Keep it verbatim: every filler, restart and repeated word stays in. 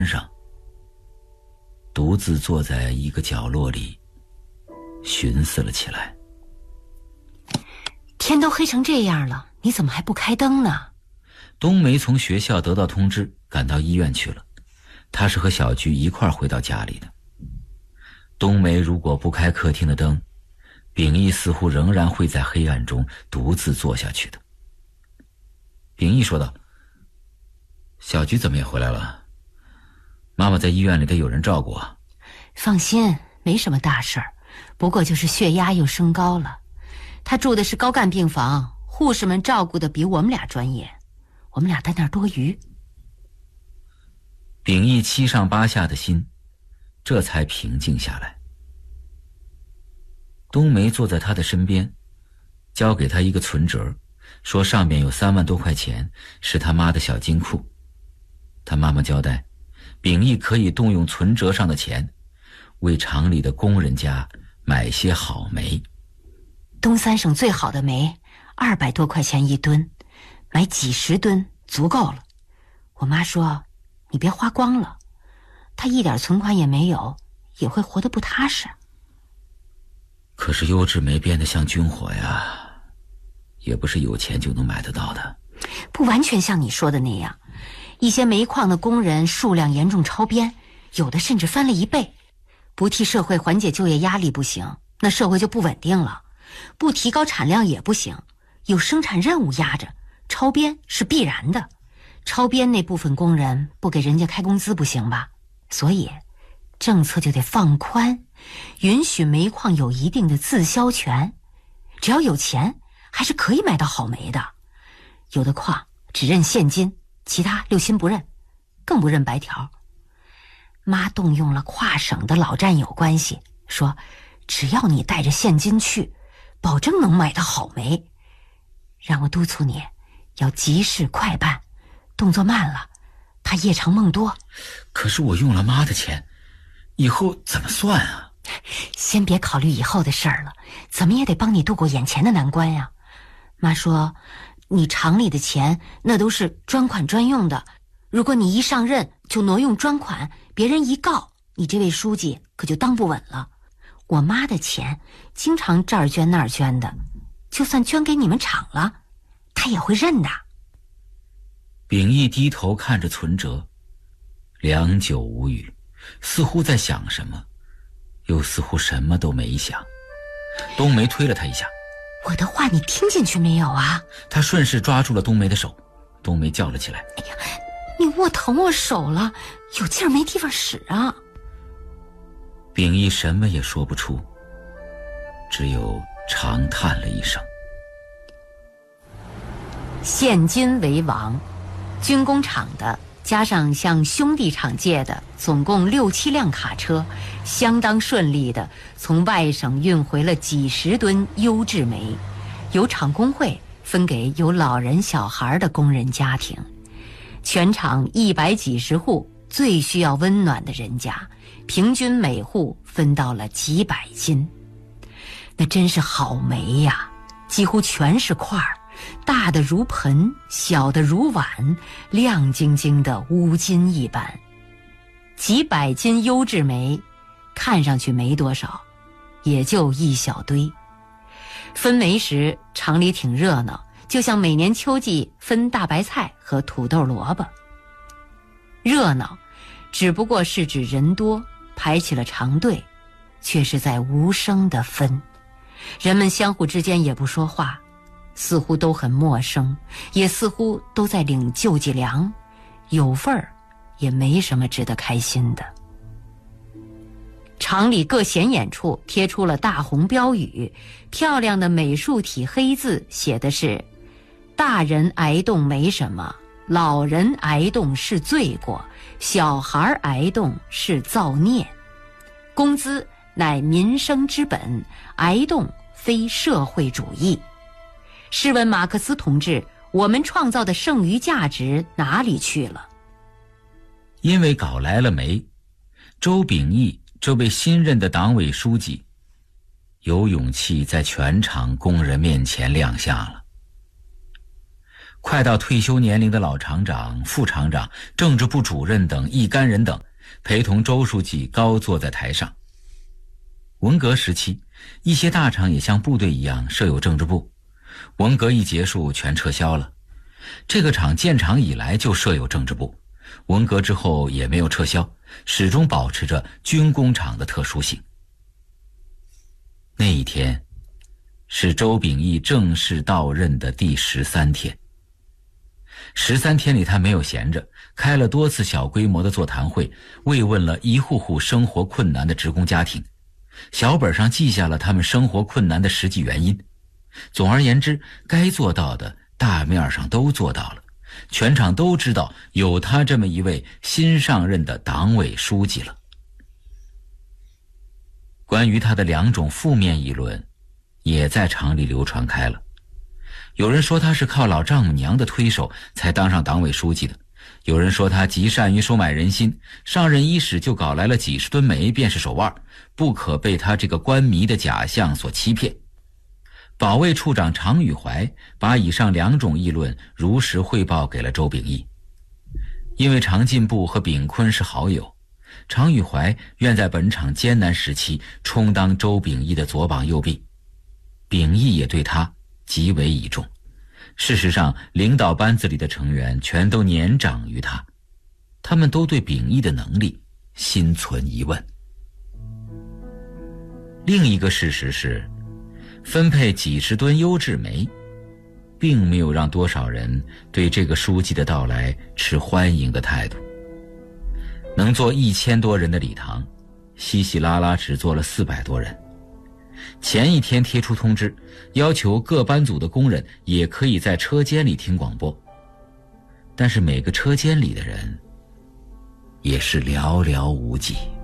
上，独自坐在一个角落里，寻思了起来。 天都黑成这样了，你怎么还不开灯呢？ 冬梅从学校得到通知，赶到医院去了。她是和小菊一块儿回到家里的。冬梅如果不开客厅的灯，秉义似乎仍然会在黑暗中独自坐下去的。秉义说道：“小菊怎么也回来了？妈妈在医院里得有人照顾啊。” 放心，没什么大事儿，不过就是血压又升高了。她住的是高干病房，护士们照顾的比我们俩专业，我们俩在那儿多余。 秉义七上八下的心这才平静下来。冬梅坐在他的身边，交给他一个存折，说上面有三万多块钱，是他妈的小金库。他妈妈交代，秉义可以动用存折上的钱，为厂里的工人家买些好煤。 东三省最好的煤，二百多块钱一吨，买几十吨足够了。我妈说，你别花光了，她一点存款也没有，也会活得不踏实。 可是优质煤变得像军火呀，也不是有钱就能买得到的。 不完全像你说的那样，一些煤矿的工人数量严重超编，有的甚至翻了一倍。不替社会缓解就业压力不行，那社会就不稳定了。不提高产量也不行，有生产任务压着，超编是必然的。超编那部分工人不给人家开工资不行吧？所以政策就得放宽，允许煤矿有一定的自销权，只要有钱还是可以买到好煤的。有的矿只认现金，其他六亲不认，更不认白条。妈动用了跨省的老战友关系，说只要你带着现金去，保证能买到好煤。让我督促你要急事快办，动作慢了怕夜长梦多。 可是我用了妈的钱，以后怎么算啊？ 先别考虑以后的事儿了，怎么也得帮你度过眼前的难关呀。妈说你厂里的钱那都是专款专用的，如果你一上任就挪用专款，别人一告你这位书记可就当不稳了。我妈的钱经常这儿捐那儿捐的，就算捐给你们厂了，她也会认的。 秉义低头看着存折，良久无语，似乎在想什么，又似乎什么都没想。冬梅推了他一下：“ 我的话你听进去没有啊？” 他顺势抓住了冬梅的手，冬梅叫了起来：“ 哎呀，你握疼我手了，有劲儿没地方使啊！” 秉义什么也说不出，只有长叹了一声。 现金为王，军工厂的加上向兄弟厂借的，总共六七辆卡车，相当顺利的从外省运回了几十吨优质煤，由厂工会分给有老人小孩的工人家庭。全厂一百几十户最需要温暖的人家，平均每户分到了几百斤。那真是好煤呀，几乎全是块儿，大的如盆，小的如碗，亮晶晶的乌金一般。几百斤优质煤看上去没多少，也就一小堆。分煤时厂里挺热闹，就像每年秋季分大白菜和土豆萝卜。热闹只不过是指人多排起了长队，却是在无声地分。人们相互之间也不说话，似乎都很陌生，也似乎都在领救济粮，有份儿也没什么值得开心的。厂里各显眼处贴出了大红标语，漂亮的美术体黑字写的是：大人挨冻没什么，老人挨冻是罪过，小孩挨冻是造孽，工资乃民生之本，挨冻非社会主义。试问马克思同志，我们创造的剩余价值哪里去了？ 因为搞来了煤，周秉义这位新任的党委书记有勇气在全厂工人面前亮相了。 快到退休年龄的老厂长、副厂长、政治部主任等一干人等陪同周书记高坐在台上。文革时期，一些大厂也像部队一样设有政治部，文革一结束全撤销了。这个厂建厂以来就设有政治部，文革之后也没有撤销，始终保持着军工厂的特殊性。那一天是周秉义正式到任的第十三天。十三天里他没有闲着，开了多次小规模的座谈会，慰问了一户户生活困难的职工家庭，小本上记下了他们生活困难的实际原因。总而言之，该做到的大面上都做到了，全场都知道有他这么一位新上任的党委书记了。关于他的两种负面议论也在厂里流传开了。有人说他是靠老丈母娘的推手才当上党委书记的，有人说他极善于收买人心，上任伊始就搞来了几十吨煤便是手腕，不可被他这个官迷的假象所欺骗。保卫处长常宇怀把以上两种议论如实汇报给了周秉义。因为常进步和秉坤是好友，常宇怀愿在本场艰难时期充当周秉义的左膀右臂，秉义也对他极为倚重。事实上，领导班子里的成员全都年长于他，他们都对秉义的能力心存疑问。另一个事实是，分配几十吨优质煤并没有让多少人对这个书记的到来持欢迎的态度。能坐一千多人的礼堂，稀稀拉拉只坐了四百多人。前一天贴出通知，要求各班组的工人也可以在车间里听广播，但是每个车间里的人也是寥寥无几。